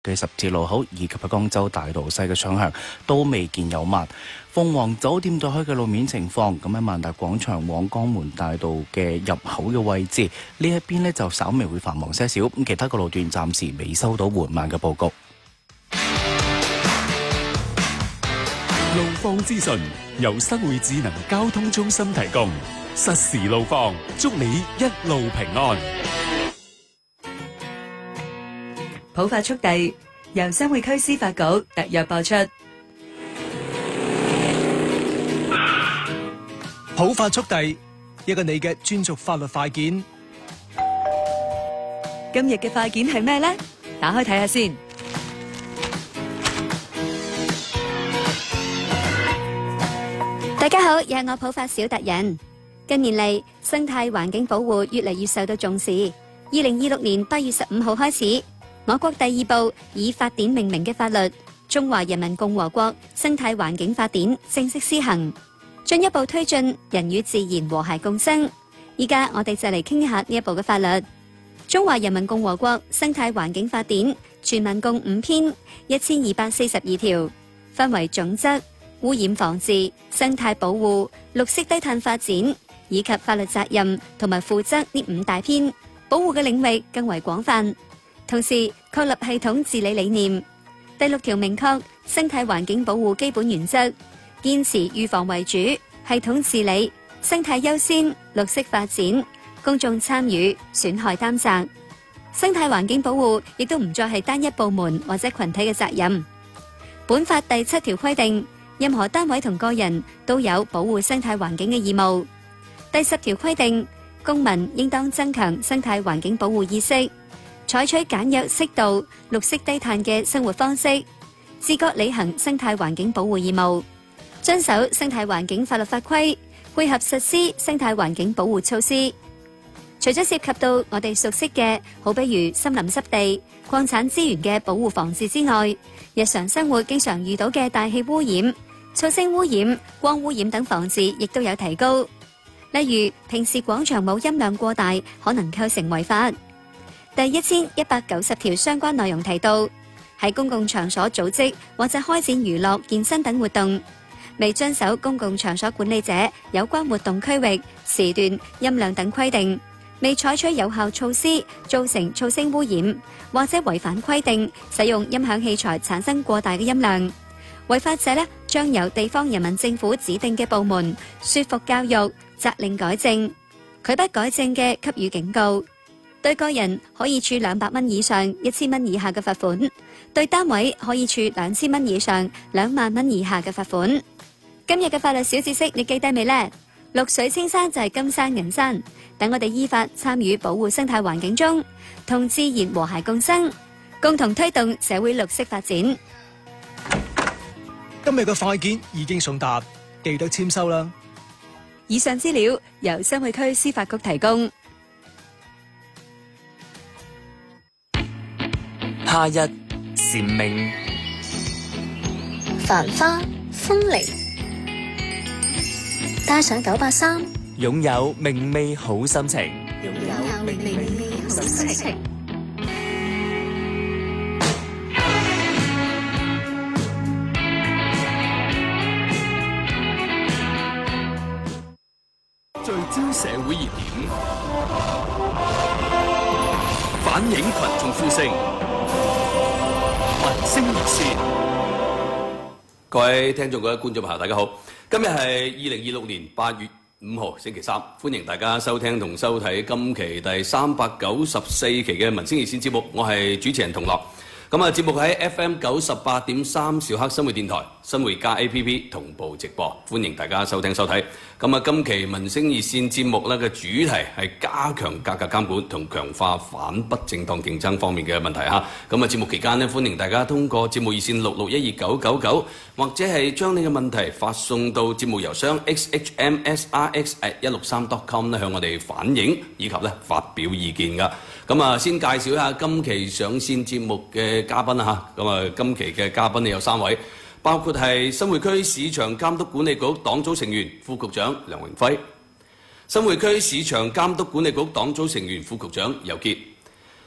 嘅十字路口以及喺江州大道西嘅窗向都未見有慢。鳳凰酒店對開嘅路面情況，咁喺萬達廣場往江門大道嘅入口嘅位置，呢一邊呢就稍微會繁忙些少，咁其他嘅路段暫時未收到緩慢嘅報告。 路況資訊由新會智能交通中心提供，實時路況，祝你一路平安。 普法速遞由新會區司法局特約播出。 普法速遞，一個你嘅專屬法律快件。 今日嘅快件係咩呢？打開睇下先。 大家好，又係我普法小達人。近年嚟，生態環境保護越嚟越受到重視。2026年8月15號開始，我國第2部以法典命名嘅法律《中華人民共和國生態環境法典》正式施行，進一步推進人與自然和諧共生。依家我哋就嚟傾下呢一部嘅法律《中華人民共和國生態環境法典》，全文共5篇，1242條，分為總則、污染防治、生態保護、綠色低碳發展以及法律責任同埋負責呢5大篇，保護嘅領域更為廣泛。同時確立系統治理理念。第6條明確生態環境保護基本原則，堅持預防為主，系統治理，生態優先，綠色發展，公眾參與，損害擔責。生態環境保護亦都唔再係單一部門或者群體嘅責任。本法第7條規定，任何單位同個人都有保護生態環境嘅義務。第10條規定，公民應當增強生態環境保護意識，採取簡約適度、綠色低碳嘅生活方式，自覺履行生態環境保護義務，遵守生態環境法律法規，配合實施生態環境保護措施。除咗涉及到我哋熟悉嘅，好比如森林濕地、礦產資源嘅保護防治之外，日常生活經常遇到嘅大氣污染、噪聲污染、光污染等防治亦都有提高。例如平時廣場舞音量過大，可能構成違法。第1190條相關內容提到，喺公共場所組織或者開展娛樂、健身等活動，未遵守公共場所管理者有關活動區域、時段、音量等規定，未採取有效措施造成噪聲污染，或者違反規定使用音響器材產生過大嘅音量，違法者將由地方人民政府指定嘅部門說服教育、責令改正，拒不改正嘅給予警告。對個人可以處200蚊以上1000蚊以下嘅罰款，對單位可以處2000蚊以上2萬蚊以下嘅罰款。今日嘅法律小知識你記低未呢？綠水青山就係金山銀山，等我哋依法參與保護生態環境中，同自然和諧共生，共同推動社會綠色發展。 今日嘅快件已經送達，記得簽收啦。 以上資料由新會區司法局提供。 夏日蟬鳴， 繁花風鈴，帶上983， 擁有明媚好心情。 擁有明媚好心情。 聚焦社會熱點，反映群眾呼聲，民聲熱線。 各位聽眾、各位觀眾朋友，大家好！今日係2026年8月5號星期三，歡迎大家收聽同收睇今期第394期嘅民聲熱線節目。我係主持人同樂。咁啊，節目喺 FM 98.3兆赫新會電台、新會加 APP 同步直播，歡迎大家收聽收睇。咁啊，今期民聲熱線節目咧嘅主題係加強價格監管同強化反不正當競爭方面嘅問題嚇。咁啊，節目期間咧，歡迎大家通過節目熱線66129999，或者係將你嘅問題發送到節目郵箱 xhmsrx@163.com 咧，向我哋反映以及咧發表意見㗎。咁啊，先介紹一下今期上線節目嘅嘉賓啦嚇。咁啊，今期嘅嘉賓呢有3位，包括係新會區市場監督管理局黨組成員、副局長梁榮輝，新會區市場監督管理局黨組成員、副局長尤傑，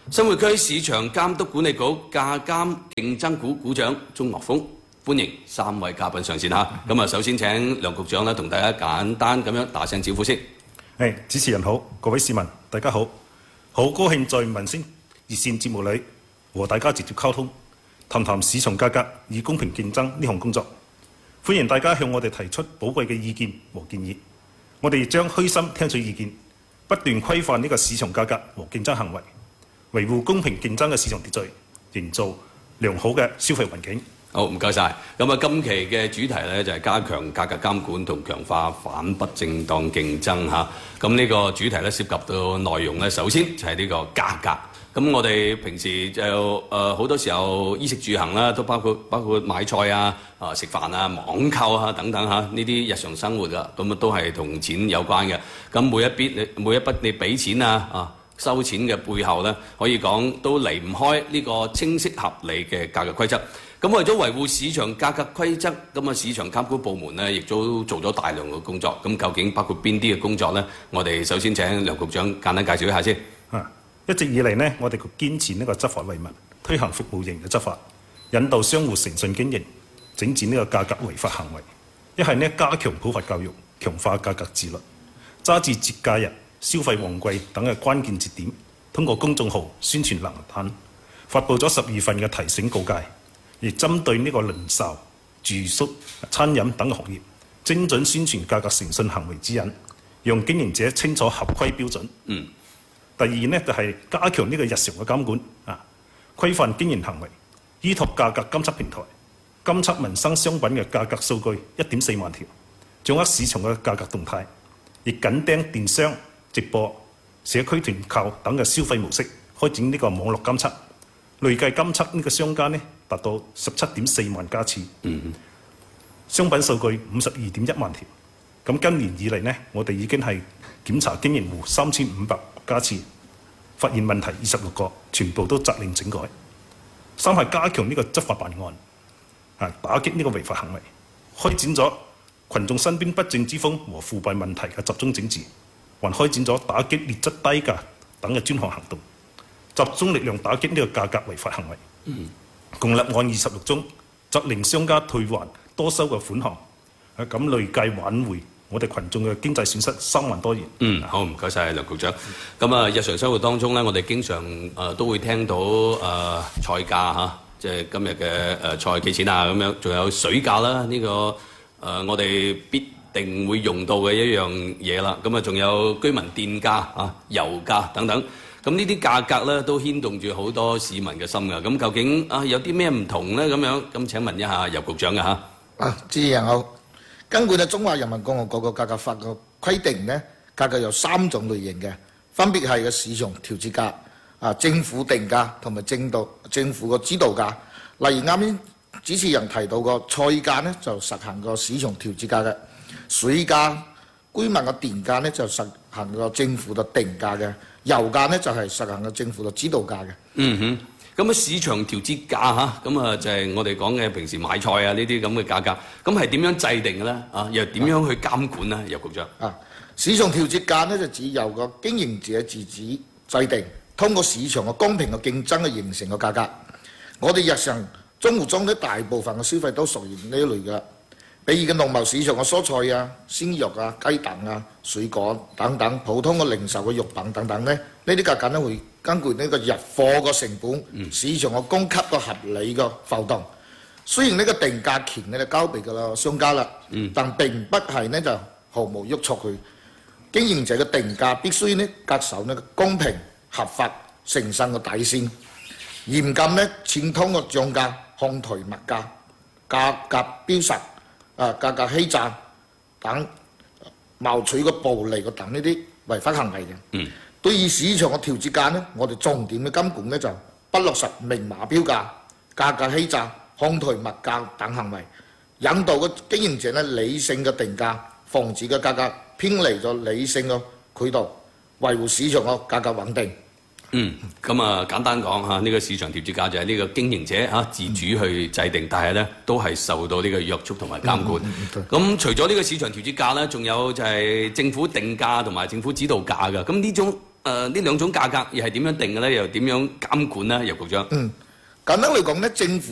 新會區市場監督管理局價監競爭股股長鍾岳峰，歡迎3位嘉賓上線嚇。咁啊，首先請梁局長咧同大家簡單咁樣打聲招呼先。 主持人好，各位市民大家好，好高興在民生熱線節目裏和大家直接溝通，談談市場價格與公平競爭呢項工作。歡迎大家向我哋提出寶貴嘅意見和建議，我哋亦將虛心聽取意見，不斷規範呢個市場價格和競爭行為，維護公平競爭嘅市場秩序，營造良好嘅消費環境。 好，唔該晒。咁啊，今期嘅主題咧就係加強價格監管同強化反不正當競爭嚇。咁呢個主題咧涉及到內容咧，首先就係呢個價格。咁我哋平時就好多時候衣食住行啦，都包括買菜啊、食飯啊、網購啊等等嚇，呢啲日常生活噶，咁啊都係同錢有關嘅。咁每一筆你俾錢收錢嘅背後咧，可以講都離唔開呢個清晰合理嘅價格規則。咁為咗維護市場價格規則，咁啊市場監管部門咧亦都做咗大量嘅工作。咁究竟包括邊啲嘅工作咧？我哋首先請梁局長簡單介紹一下先。 一直以嚟呢，我哋堅持呢個執法為民，推行服務型嘅執法，引導商戶誠信經營，整治呢個價格違法行為。一係呢，加強普法教育，強化價格自律，揸住節假日、消費旺季等嘅關鍵節點，通過公眾號宣傳欄單，發布咗12份嘅提醒告誡，亦針對呢個零售、住宿、餐飲等嘅行業，精準宣傳價格誠信行為指引，讓經營者清楚合規標準。第二呢，就係加強呢個日常嘅監管，規範經營行為，依託價格監測平台，監測民生商品嘅價格數據1.4萬條，掌握市場嘅價格動態，亦緊盯電商、直播、社區團購等嘅消費模式，開展呢個網絡監測，累計監測呢個商家呢達到17.4萬家次，商品數據52.1萬條。咁今年以嚟呢，我哋已經係檢查經營戶3500家次，發現問題26個，全部都責令整改。三係加強呢個執法辦案，打擊呢個違法行為，開展咗群眾身邊不正之風和腐敗問題嘅集中整治，還開展咗打擊劣質低價等嘅專項行動，集中力量打擊呢個價格違法行為。共立案26宗，責令商家退還多收嘅款項，咁累計挽回我哋群眾嘅經濟損失3萬多元。 好，唔該晒梁局長。咁啊，日常生活當中咧，我哋經常都會聽到菜價嚇，即係今日嘅菜幾錢啊咁樣，仲有水價啦，呢個我哋必定會用到嘅一樣嘢啦。咁啊，仲有居民電價油價等等。咁呢啲價格咧都牽動住好多市民嘅心㗎。咁究竟有啲咩唔同咧？咁樣咁請問一下尤局長嘅嚇。 主持人好。根據中華人民共和國個價格法嘅規定呢，價格有3種類型嘅，分別係個市場調節價、政府定價同埋政府個指導價。例如啱先主持人提到個菜價呢，就實行個市場調節價嘅；水價、居民嘅電價呢，就實行個政府嘅定價嘅；油價呢，就係實行個政府嘅指導價嘅。 咁市場調節價嚇，咁啊就係我哋講嘅平時買菜啊呢啲咁嘅價格，咁係點樣制定嘅咧？又點樣去監管咧？尤局長。 市場調節價呢，就只由個經營者自主制定，通過市場嘅公平嘅競爭去形成個價格。我哋日常生活中呢，大部分嘅消費都屬於呢一類嘅，比如嘅農貿市場嘅蔬菜啊、鮮肉啊、雞蛋啊、水果等等，普通嘅零售嘅肉品等等呢，呢啲價格呢會根據呢個入貨個成本、市場個供給個合理個浮動。雖然呢個定價權呢就交俾個商家啦，但並不係呢就毫無約束佢。經營者嘅定價必須呢恪守呢個公平、合法、誠信嘅底線，嚴禁呢串通個漲價、哄抬物價、價格標實、價格欺詐等謀取個暴利個等呢啲違法行為嘅。對於市場嘅調節價呢，我哋重點嘅監管呢就不落實明碼標價、價格欺詐、哄抬物價等行為，引導個經營者呢理性嘅定價，防止個價格偏離咗理性嘅渠道，維護市場嘅價格穩定。 咁啊簡單講嚇，呢個市場調節價就係呢個經營者自主去制定，但係咧都係受到呢個約束同埋監管。咁除咗呢個市場調節價咧，仲有就係政府定價同埋政府指導價㗎。咁呢種呢兩種價格又係點樣定嘅咧？又點樣監管咧？尤局長。 簡單嚟講咧，政府